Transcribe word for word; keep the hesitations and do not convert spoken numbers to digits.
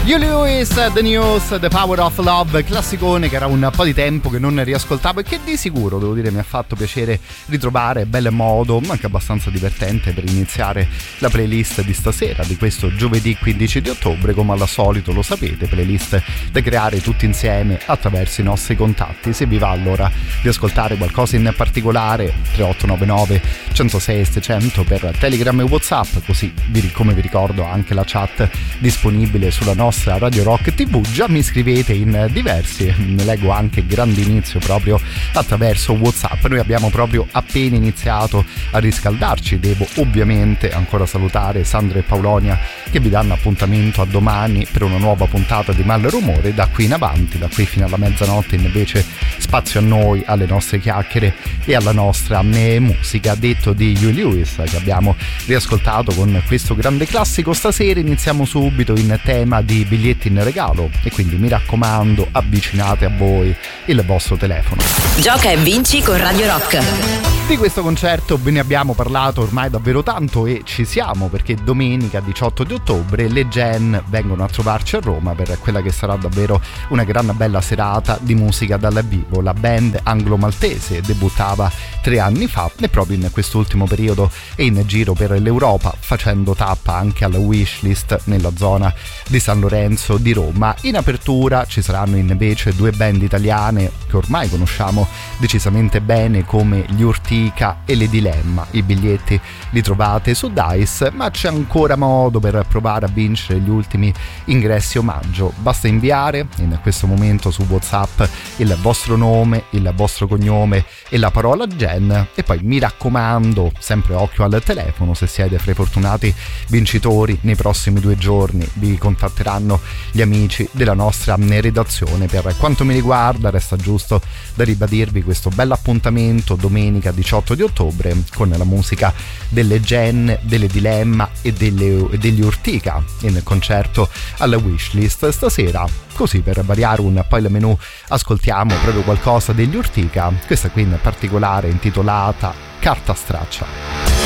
You Lewis, The News, The Power of Love, classicone che era un po' di tempo che non riascoltavo e che di sicuro, devo dire, mi ha fatto piacere ritrovare, bel modo, ma anche abbastanza divertente per iniziare la playlist di stasera, di questo giovedì quindici di ottobre, come al solito lo sapete, playlist da creare tutti insieme attraverso i nostri contatti. Se vi va allora di ascoltare qualcosa in particolare, tre otto nove nove uno zero sei settecento per Telegram e WhatsApp, così vi, come vi ricordo anche la chat disponibile sulla nostra Radio Rock tivù. Già mi scrivete in diversi, ne leggo anche grande inizio proprio attraverso WhatsApp. Noi abbiamo proprio appena iniziato a riscaldarci. Devo ovviamente ancora salutare Sandra e Paulonia che vi danno appuntamento a domani per una nuova puntata di Mal Rumore. Da qui in avanti, da qui fino alla mezzanotte invece spazio a noi, alle nostre chiacchiere e alla nostra eh, musica. Detto di Huey Lewis che abbiamo riascoltato con questo grande classico, stasera iniziamo subito in tema di biglietti in regalo e quindi mi raccomando, avvicinate a voi il vostro telefono. Gioca e vinci con Radio Rock. Di questo concerto ve ne abbiamo parlato ormai davvero tanto e ci siamo, perché domenica diciotto di ottobre le Gen vengono a trovarci a Roma per quella che sarà davvero una gran bella serata di musica dal vivo. La band anglo-maltese debuttava tre anni fa e proprio in quest'ultimo periodo è in giro per l'Europa, facendo tappa anche alla Wishlist nella zona di San Lorenzo di Roma. In apertura ci saranno invece due band italiane che ormai conosciamo decisamente bene, come gli Urtica e le Dilemma. I biglietti li trovate su Dice, ma c'è ancora modo per provare a vincere gli ultimi ingressi omaggio. Basta inviare in questo momento su WhatsApp il vostro nome, il vostro cognome e la parola Gen, e poi mi raccomando, sempre occhio al telefono, se siete fra i fortunati vincitori nei prossimi due giorni vi contatteranno gli amici della nostra redazione. Per quanto mi riguarda resta giusto da ribadirvi questo bello appuntamento domenica diciotto di ottobre con la musica delle Gen, delle Dilemma e, delle, e degli Urtica in concerto alla Wishlist stasera. Così per variare un po' il menù ascoltiamo proprio qualcosa degli Urtica, questa qui in particolare intitolata Carta Straccia.